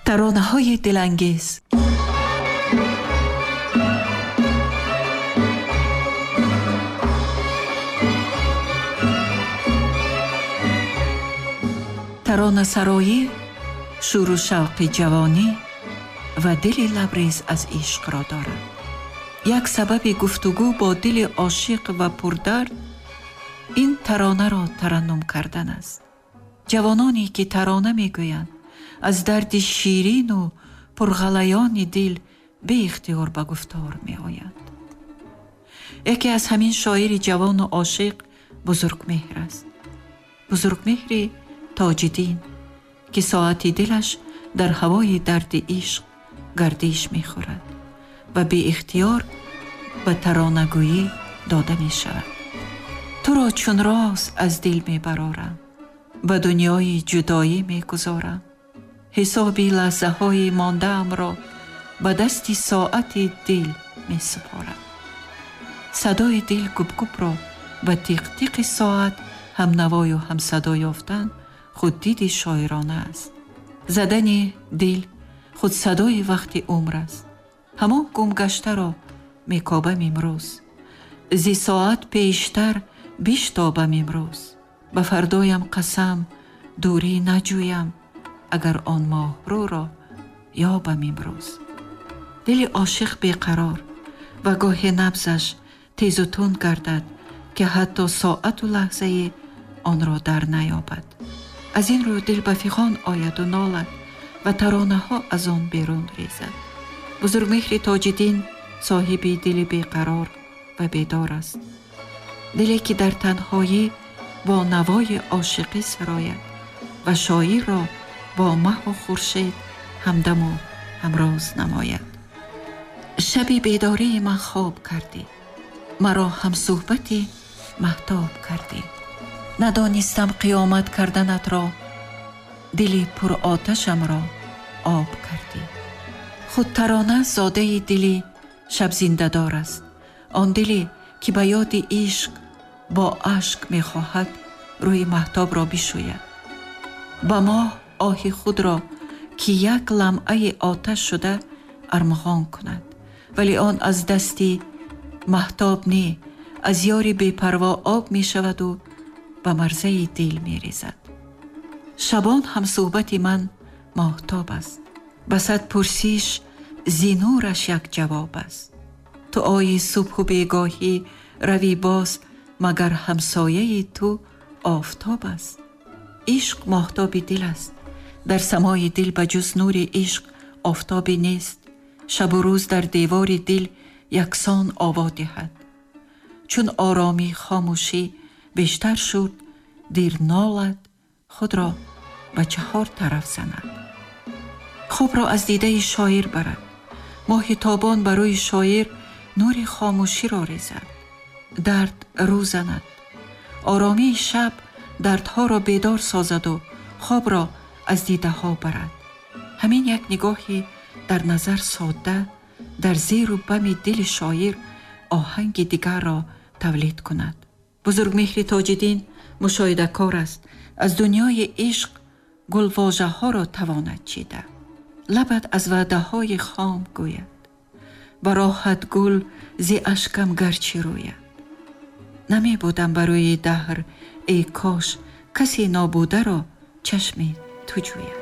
таронаҳои дилангез. таронасароӣ шӯру шавқи ҷавонӣ ва дили лабрез аз ишқро дорад. як сабаби гуфтугӯ бо дили ошиқ ва пурдард ин таронаро тараннум кардан аст. ҷавононе ки тарона мегӯянд аз дарди ширину пурғалаёни дил беихтиёр ба гуфтор меоянд. яке аз ҳамин шоири ҷавону ошиқ бузургмеҳр аст. бузургмеҳри тоҷиддин ки соати дилаш дар ҳавои дарди ишқ гардиш мехӯрад ва беихтиёр ба таронагӯӣ дода мешавад. туро чун роз аз дил мебарорам, ба дунёи ҷудоӣ мегузорам. ҳисоби лаҳзаҳои мондаамро ба дасти соати дил месупорам. садои дил губгубро ба тиқтиқи соат ҳамнавою ҳамсадо ёфтан худдиди шоирона аст. задани дил худ садои вақти умр аст. ҳамон гумгаштаро мекобам имрӯз. зи соат пештар биштобам имрӯз. ба фардоям қасам дурӣ наҷӯям, агар он моҳрӯро ёбам имрӯз. дили ошиқ беқарор ва гоҳе набзаш тезу тунд гардад ки ҳатто соату лаҳзае онро дар наёбад. аз ин рӯ дил ба фиғон ояду нолад ва таронаҳо аз он берун резад. бузургмеҳри тоҷиддин соҳиби дили беқарор ва бедор аст. диле ки дар танҳоӣ бо навои ошиқӣ сарояд ва шоирро бо маҳу хуршед ҳамдаму ҳамроз намояд. шаби бедории ман хоб кардӣ, маро ҳамсӯҳбати маҳтоб кардӣ. надонистам қиёмат карданатро, дили пуроташамро об кардӣ. худ тарона зодаи дили шабзиндадор аст. он диле ки ба ёди ишқ бо ашк мехоҳад рӯи маҳтобро бишӯяд. ба моҳ оҳи худро ки як ламъаи оташ шуда армағон кунад, вале он аз дасти маҳтоб не, аз ёри бепарво об мешаваду ба марзаи дил мерезад. шабон ҳамсӯҳбати ман моҳтоб аст. ба сад пурсиш зи нураш як ҷавоб аст. ту ои субҳу бегоҳӣ равӣ боз, магар ҳамсояи ту офтоб аст. ишқ моҳтоби дил аст. дар самои дил ба ҷуз нури ишқ офтобе нест. шабу рӯз дар девори дил яксон ово диҳад. чун оромӣ хомӯшӣ бештар шуд, дир нолад, худро ба чаҳор тараф занад. хубро аз дидаи шоир барад. моҳи тобон ба рӯи шоир нури хомӯширо резад. дард рӯ занад. оромии шаб дардҳоро бедор созаду хобро аз дидаҳо барад. ҳамин як нигоҳи дар назар содда дар зеру бами дили шоир оҳанги дигарро тавлид кунад. бузургмеҳри тоҷиддин мушоҳидакор аст. аз дунёи ишқ гулвожаҳоро тавонад чида. лабат аз ваъдаҳои хом гӯяд. бароҳат гул зи ашкам гарчи рӯяд. намебудам ба рӯи даҳр, эй кош касе нобударо чашми ту ҷӯяд.